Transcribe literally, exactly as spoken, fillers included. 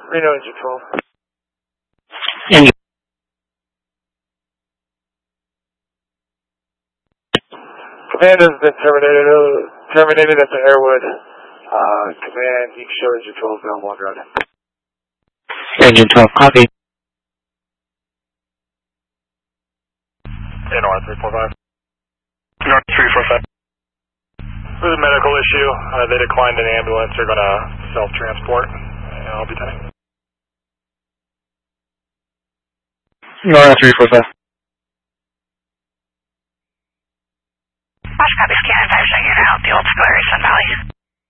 Reno Engine twelve. Engine. Command has been terminated, uh, terminated at the Airwood. Uh, command, you can show Engine twelve down one road. Engine twelve, copy. N R three four five. N R three four five. There's a medical issue. Uh, they declined an ambulance. They're going to self-transport. And I'll be done. N R three four five. Watch copy, scan and five second out, the old Explorer, Sun Valley.